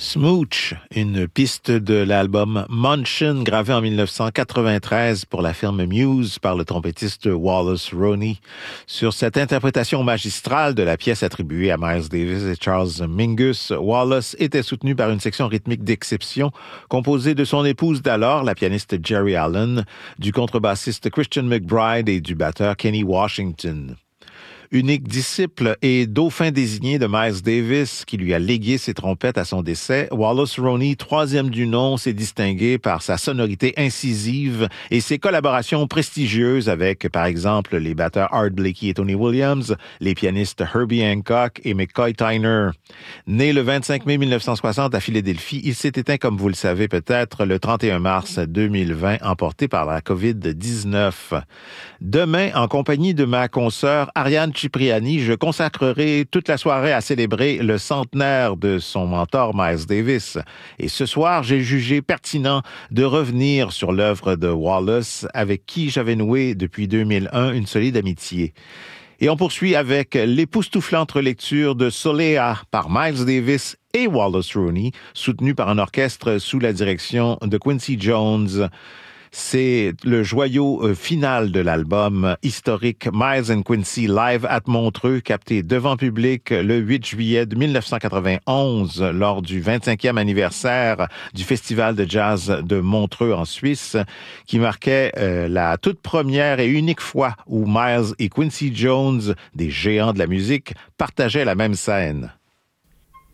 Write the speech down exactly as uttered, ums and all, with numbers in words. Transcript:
Smooch, une piste de l'album Munchin, gravé en dix-neuf cent quatre-vingt-treize pour la firme Muse par le trompettiste Wallace Roney. Sur cette interprétation magistrale de la pièce attribuée à Miles Davis et Charles Mingus, Wallace était soutenu par une section rythmique d'exception composée de son épouse d'alors, la pianiste Jerry Allen, du contrebassiste Christian McBride et du batteur Kenny Washington. Unique disciple et dauphin désigné de Miles Davis, qui lui a légué ses trompettes à son décès, Wallace Roney, troisième du nom, s'est distingué par sa sonorité incisive et ses collaborations prestigieuses avec, par exemple, les batteurs Art Blakey et Tony Williams, les pianistes Herbie Hancock et McCoy Tyner. Né le vingt-cinq mai mille neuf cent soixante à Philadelphie, il s'est éteint, comme vous le savez peut-être, le trente et un mars deux mille vingt, emporté par la covid dix-neuf. Demain, en compagnie de ma consoeur Ariane Cipriani, je consacrerai toute la soirée à célébrer le centenaire de son mentor Miles Davis. Et ce soir, j'ai jugé pertinent de revenir sur l'œuvre de Wallace, avec qui j'avais noué depuis deux mille un une solide amitié. Et on poursuit avec l'époustouflante relecture de Solea par Miles Davis et Wallace Roney, soutenu par un orchestre sous la direction de Quincy Jones. C'est le joyau final de l'album historique Miles and Quincy Live at Montreux, capté devant public le huit juillet mille neuf cent quatre-vingt-onze lors du vingt-cinquième anniversaire du Festival de jazz de Montreux en Suisse, qui marquait euh, la toute première et unique fois où Miles et Quincy Jones, des géants de la musique, partageaient la même scène.